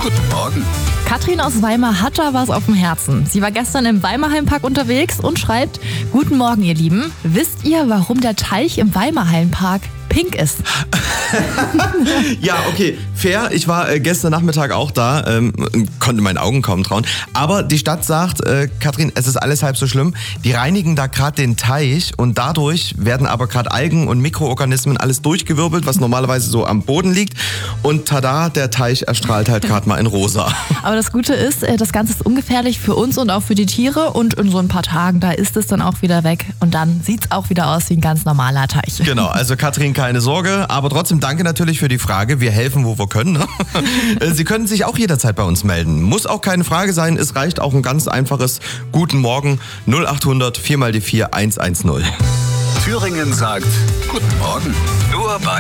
Guten Morgen. Katrin aus Weimar hat da was auf dem Herzen. Sie war gestern im Weimarhallenpark unterwegs und schreibt: Guten Morgen, ihr Lieben. Wisst ihr, warum der Teich im Weimarhallenpark pink ist? Ja, okay, fair. Ich war gestern Nachmittag auch da, konnte meinen Augen kaum trauen. Aber die Stadt sagt, Katrin, es ist alles halb so schlimm. Die reinigen da gerade den Teich und dadurch werden aber gerade Algen und Mikroorganismen alles durchgewirbelt, was normalerweise so am Boden liegt. Und tada, der Teich erstrahlt halt gerade mal in rosa. Aber das Gute ist, das Ganze ist ungefährlich für uns und auch für die Tiere. Und in so ein paar Tagen, da ist es dann auch wieder weg. Und dann sieht es auch wieder aus wie ein ganz normaler Teich. Genau, also Katrin, keine Sorge. Aber trotzdem danke natürlich für die Frage. Wir helfen, wo wir können. Ne? Sie können sich auch jederzeit bei uns melden. Muss auch keine Frage sein. Es reicht auch ein ganz einfaches Guten Morgen 0800 4x4 110. Thüringen sagt Guten Morgen. Nur bei